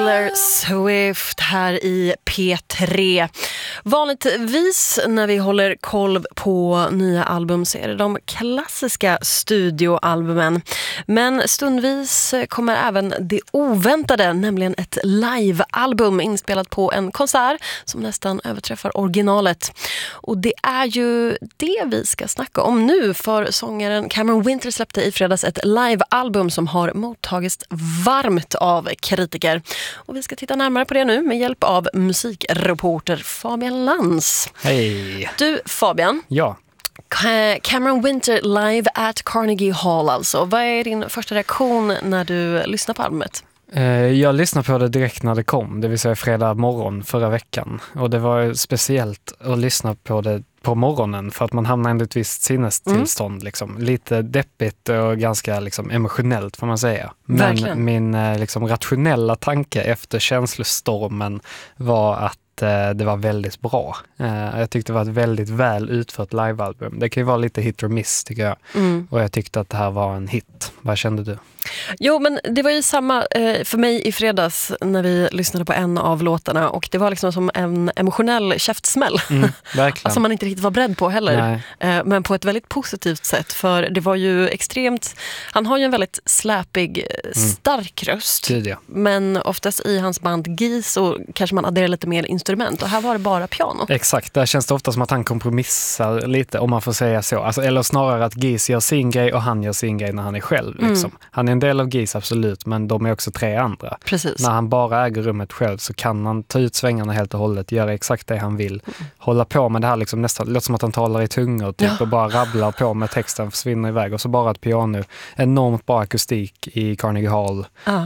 Taylor Swift här i P3. Vanligtvis när vi håller koll på nya album så är det de klassiska studioalbumen. Men stundvis kommer även det oväntade, nämligen ett livealbum inspelat på en konsert som nästan överträffar originalet. Och det är ju det vi ska snacka om nu, för sångaren Cameron Winter släppte i fredags ett livealbum som har mottagits varmt av kritiker. Och vi ska titta närmare på det nu med hjälp av musikreporter Fabian Lantz. Hej! Du Fabian. Ja. Cameron Winter live at Carnegie Hall alltså. Vad är din första reaktion när du lyssnar på albumet? Jag lyssnade på det direkt när det kom, det vill säga fredag morgon förra veckan. Och det var speciellt att lyssna på det på morgonen för att man hamnar ändå i ett visst sinnestillstånd. Liksom. Lite deppigt och ganska liksom, emotionellt får man säga. Men verkligen. Min liksom, rationella tanke efter känslostormen var att det var väldigt bra. Jag tyckte det var ett väldigt väl utfört livealbum. Det kan ju vara lite hit or miss tycker jag. Och jag tyckte att det här var en hit. Vad kände du? Jo, men det var ju samma för mig i fredags när vi lyssnade på en av låtarna, och det var liksom som en emotionell käftsmäll. Verkligen. Alltså man inte riktigt var beredd på heller. Men på ett väldigt positivt sätt, för det var ju extremt, han har ju en väldigt släpig, stark röst. Tydliga. Men oftast i hans band Geese så kanske man adderar lite mer instrument, och här var det bara piano. Exakt, där känns det ofta som att han kompromissar lite, om man får säga så. Alltså, eller snarare att Geese gör sin grej och han gör sin grej när han är själv. Liksom. Han är en del av Geese, absolut, men de är också 3 andra. Precis. När han bara äger rummet själv så kan han ta ut svängarna helt och hållet, göra exakt det han vill. Hålla på med det här liksom, nästan låter som att han talar i tungor typ, och bara rabblar på med texten, försvinner iväg, och så bara ett piano. Enormt bra akustik i Carnegie Hall.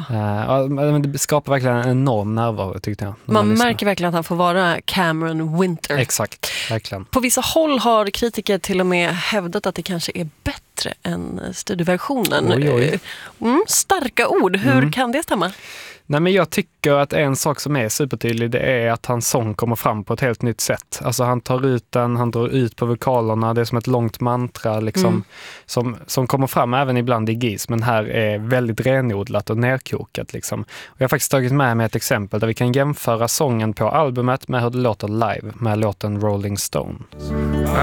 Det skapar verkligen en enorm närvaro tyckte jag. Man märker verkligen att han får vara Cameron Winter. Exakt, verkligen. På vissa håll har kritiker till och med hävdat att det kanske är bättre än studioversionen. Oj. Starka ord. Hur kan det stämma? Nej, men jag tycker att en sak som är supertydlig, det är att hans sång kommer fram på ett helt nytt sätt. Alltså han tar ut den, han drar ut på vokalerna, det är som ett långt mantra liksom, som kommer fram även ibland i Geese, men här är väldigt renodlat och nerkokat liksom. Och jag har faktiskt tagit med mig ett exempel där vi kan jämföra sången på albumet med hur det låter live med låten Rolling Stone.